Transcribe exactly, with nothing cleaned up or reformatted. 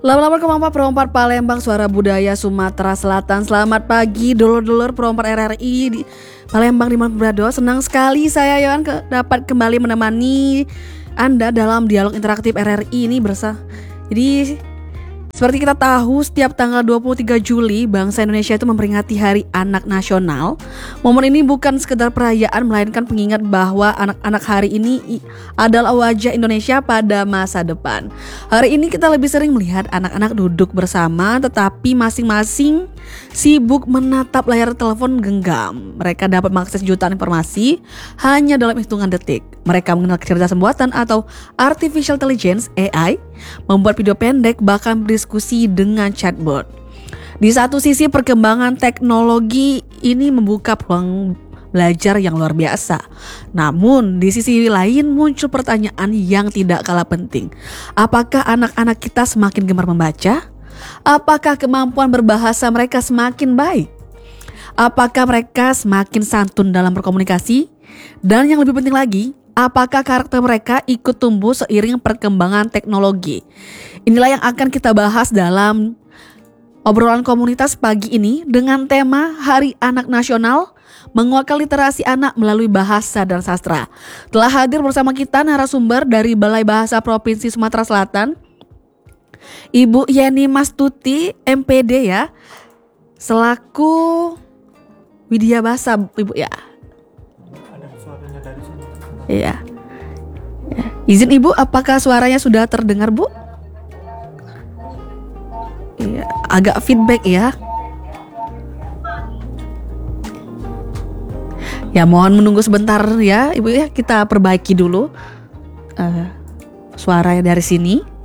Lama-lama kemampa perompat Palembang, suara budaya Sumatera Selatan. Selamat pagi dulur-dulur perompat R R I di Palembang di Manado. Senang sekali saya Yohan ke, dapat kembali menemani Anda dalam dialog interaktif R R I ini bersama. Jadi seperti kita tahu, setiap tanggal dua puluh tiga Juli bangsa Indonesia itu memperingati Hari Anak Nasional. Momen ini bukan sekedar perayaan, melainkan pengingat bahwa anak-anak hari ini adalah wajah Indonesia pada masa depan. Hari ini kita lebih sering melihat anak-anak duduk bersama, tetapi masing-masing sibuk menatap layar telepon genggam. Mereka dapat mengakses jutaan informasi hanya dalam hitungan detik. Mereka mengenal kecerdasan buatan atau artificial intelligence A I, membuat video pendek, bahkan berdiskusi dengan chatbot. Di satu sisi, perkembangan teknologi ini membuka peluang belajar yang luar biasa. Namun di sisi lain muncul pertanyaan yang tidak kalah penting. Apakah anak-anak kita semakin gemar membaca? Apakah kemampuan berbahasa mereka semakin baik? Apakah mereka semakin santun dalam berkomunikasi? Dan yang lebih penting lagi, apakah karakter mereka ikut tumbuh seiring perkembangan teknologi? Inilah yang akan kita bahas dalam obrolan komunitas pagi ini dengan tema Hari Anak Nasional, menguatkan literasi anak melalui bahasa dan sastra. Telah hadir bersama kita narasumber dari Balai Bahasa Provinsi Sumatera Selatan, Ibu Yeni Mastuti M P D ya, selaku Widya Bahasa Ibu ya. Ada suaranya dari sini. Iya. Ya. Izin Ibu, apakah suaranya sudah terdengar Bu? Iya, agak feedback ya. Ya mohon menunggu sebentar ya Ibu ya, kita perbaiki dulu uh, suaranya dari sini.